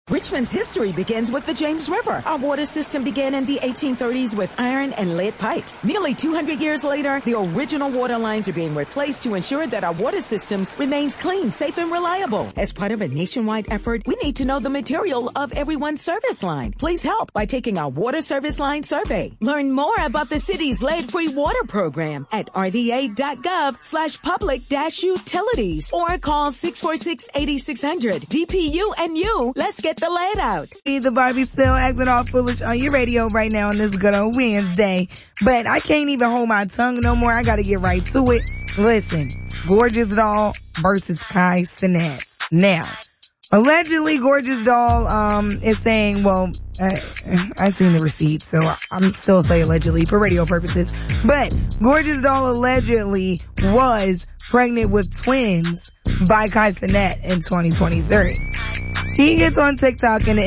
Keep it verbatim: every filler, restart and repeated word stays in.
Richmond's history begins with the James River. Our water system began in the eighteen thirties with iron and lead pipes. Nearly two hundred years later, the original water lines are being replaced to ensure that our water systems remains clean, safe, and reliable. As part of a nationwide effort, we need to know the material of everyone's service line. Please help by taking our water service line survey. Learn more about the city's lead-free water program at rva.gov slash public dash utilities or call six four six, eight six zero zero. D P U and you, let's get the lead out. The Barbie still acting all foolish on your radio right now on this good old Wednesday. But I can't even hold my tongue no more. I gotta get right to it. Listen, Gorgeous Doll versus Kai Cenat. Now, allegedly Gorgeous Doll, um, is saying, well, I, I seen the receipt, so I'm still saying allegedly for radio purposes. But Gorgeous Doll allegedly was pregnant with twins by Kai Cenat in twenty twenty-three. He gets on TikTok and